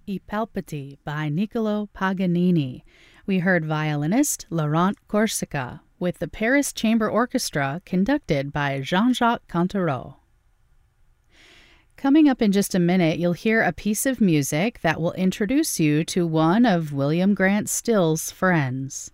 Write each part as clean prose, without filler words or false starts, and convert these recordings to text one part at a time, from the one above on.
I Palpiti by Niccolò Paganini. We heard violinist Laurent Corsica with the Paris Chamber Orchestra conducted by Jean-Jacques Cantereau. Coming up in just a minute, you'll hear a piece of music that will introduce you to one of William Grant Still's friends.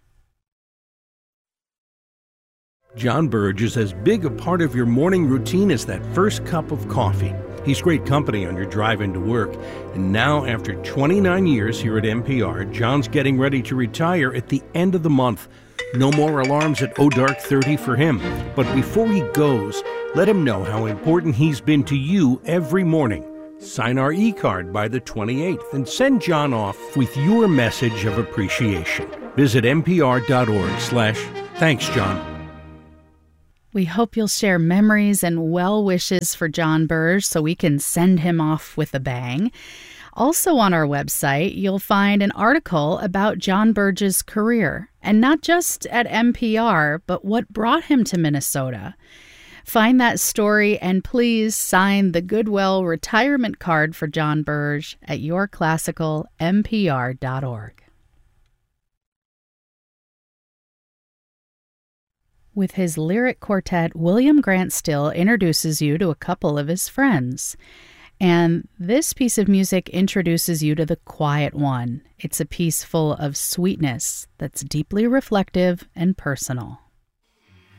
John Burge is as big a part of your morning routine as that first cup of coffee. He's great company on your drive into work. And now, after 29 years here at NPR, John's getting ready to retire at the end of the month. No more alarms at dark 30 for him. But before he goes, let him know how important he's been to you every morning. Sign our e-card by the 28th and send John off with your message of appreciation. Visit npr.org/thanks, John. We hope you'll share memories and well wishes for John Burge so we can send him off with a bang. Also on our website, you'll find an article about John Burge's career, and not just at NPR, but what brought him to Minnesota. Find that story and please sign the Goodwill retirement card for John Burge at yourclassicalnpr.org. With his lyric quartet, William Grant Still introduces you to a couple of his friends. And this piece of music introduces you to the quiet one. It's a piece full of sweetness that's deeply reflective and personal.